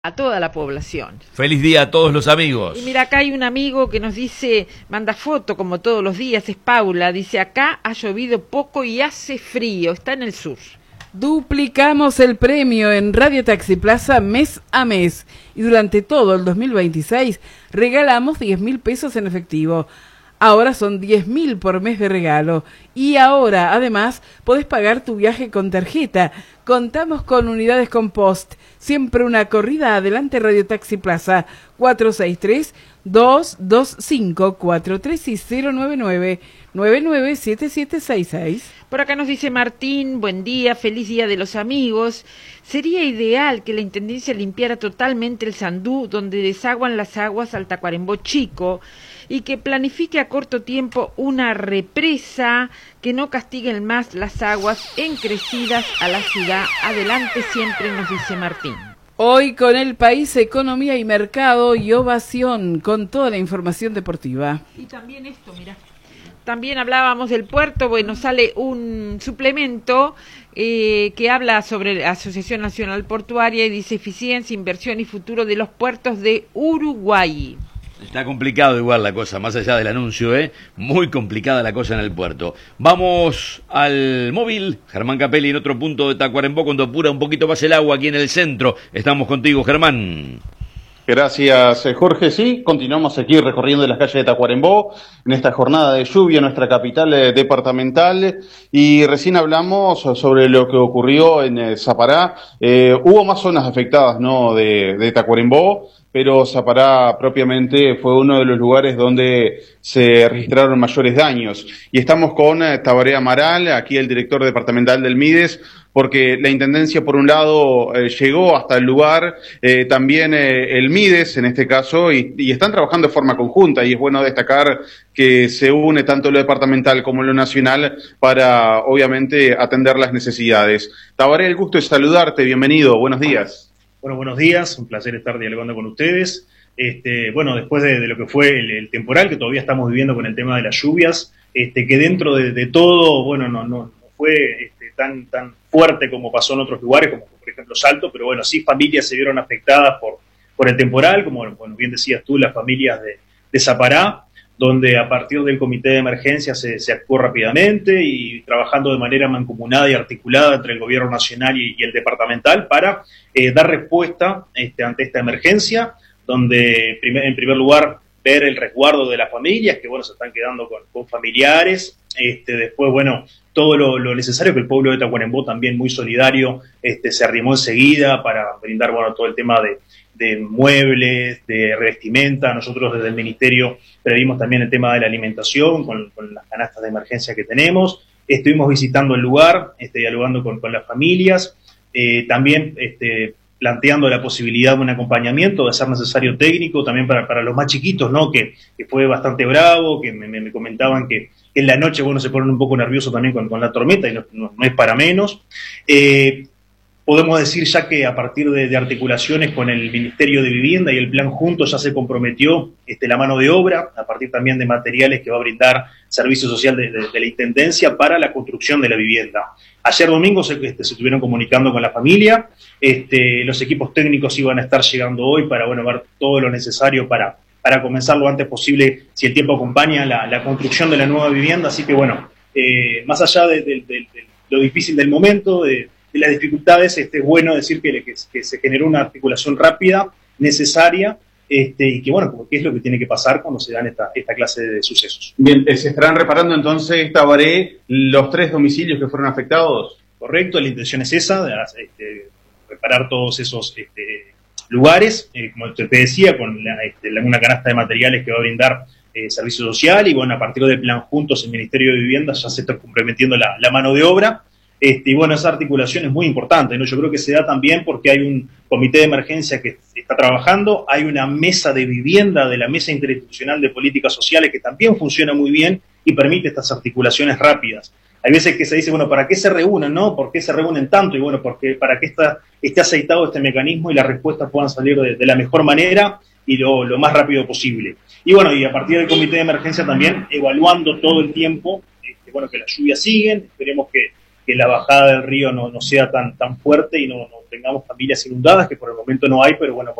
a toda la población. Feliz día a todos los amigos. Y mira, acá hay un amigo que nos dice, manda foto como todos los días, es Paula, dice acá ha llovido poco y hace frío, está en el sur. Duplicamos el premio en Radio Taxi Plaza mes a mes y durante todo el 2026 regalamos 10.000 pesos en efectivo. Ahora son 10.000 por mes de regalo. Y ahora, además, podés pagar tu viaje con tarjeta. Contamos con unidades con post. Siempre una corrida adelante Radio Taxi Plaza. 463-225-43 y 099-997766. Por acá nos dice Martín, buen día, feliz día de los amigos. Sería ideal que la Intendencia limpiara totalmente el Sandú, donde desaguan las aguas al Tacuarembó Chico, y que planifique a corto tiempo una represa que no castiguen más las aguas encrecidas a la ciudad. Adelante siempre, nos dice Martín. Hoy con El País, Economía y Mercado y Ovación, con toda la información deportiva. Y también esto, mira. También hablábamos del puerto, bueno, sale un suplemento que habla sobre la Asociación Nacional Portuaria y dice eficiencia, inversión y futuro de los puertos de Uruguay. Está complicado igual la cosa, más allá del anuncio, muy complicada la cosa en el puerto. Vamos al móvil, Germán Capelli en otro punto de Tacuarembó, cuando apura un poquito más el agua aquí en el centro. Estamos contigo, Germán. Gracias, Jorge. Sí, continuamos aquí recorriendo las calles de Tacuarembó en esta jornada de lluvia en nuestra capital departamental, y recién hablamos sobre lo que ocurrió en Zapará. Hubo más zonas afectadas, ¿no?, de Tacuarembó, pero Zapará propiamente fue uno de los lugares donde se registraron mayores daños. Y estamos con Tabaré Amaral, aquí el director departamental del MIDES, porque la Intendencia, por un lado, llegó hasta el lugar, también el MIDES en este caso, y están trabajando de forma conjunta, y es bueno destacar que se une tanto lo departamental como lo nacional para, obviamente, atender las necesidades. Tabaré, el gusto de saludarte, bienvenido, buenos días. Bueno, buenos días, un placer estar dialogando con ustedes. Bueno, después de lo que fue el temporal que todavía estamos viviendo con el tema de las lluvias, que dentro de todo, bueno, no fue tan fuerte como pasó en otros lugares, como por ejemplo Salto, pero bueno, sí familias se vieron afectadas por el temporal, como bueno, bien decías tú, las familias de Zapará, donde a partir del comité de emergencia se actuó rápidamente y trabajando de manera mancomunada y articulada entre el gobierno nacional y el departamental para dar respuesta ante esta emergencia, donde en primer lugar ver el resguardo de las familias, que bueno, se están quedando con familiares, después bueno, todo lo necesario, que el pueblo de Tacuarembó también muy solidario, se arrimó enseguida para brindar bueno todo el tema de muebles, de revestimenta. Nosotros desde el Ministerio previmos también el tema de la alimentación con las canastas de emergencia que tenemos. Estuvimos visitando el lugar, dialogando con las familias, también planteando la posibilidad de un acompañamiento, de ser necesario técnico, también para los más chiquitos, ¿no?, que fue bastante bravo, que me comentaban que en la noche, bueno, se ponen un poco nerviosos también con la tormenta, y no es para menos. Podemos decir ya que a partir de articulaciones con el Ministerio de Vivienda y el Plan Juntos ya se comprometió la mano de obra, a partir también de materiales que va a brindar Servicio Social de la Intendencia para la construcción de la vivienda. Ayer domingo se estuvieron comunicando con la familia, los equipos técnicos iban a estar llegando hoy para bueno ver todo lo necesario para comenzar lo antes posible, si el tiempo acompaña, la construcción de la nueva vivienda. Así que bueno, más allá de lo difícil del momento, de las dificultades, es bueno decir que se generó una articulación rápida, necesaria, y que bueno, porque es lo que tiene que pasar cuando se dan esta clase de sucesos. Bien, ¿se estarán reparando entonces, Tabaré, los 3 domicilios que fueron afectados? Correcto, la intención es esa, de reparar todos esos lugares, como te decía, con una canasta de materiales que va a brindar Servicio Social, y bueno, a partir del Plan Juntos, el Ministerio de Vivienda ya se está comprometiendo la mano de obra. Y bueno, esa articulación es muy importante, ¿no? Yo creo que se da también porque hay un comité de emergencia que está trabajando, hay una mesa de vivienda de la Mesa Interinstitucional de Políticas Sociales que también funciona muy bien y permite estas articulaciones rápidas. Hay veces que se dice, bueno, ¿para qué se reúnen, no? ¿Por qué se reúnen tanto? Y bueno, porque para que esté aceitado este mecanismo y las respuestas puedan salir de la mejor manera y lo más rápido posible. Y bueno, y a partir del comité de emergencia también evaluando todo el tiempo, bueno, que las lluvias siguen, esperemos que la bajada del río no sea tan fuerte y no tengamos familias inundadas, que por el momento no hay, pero bueno,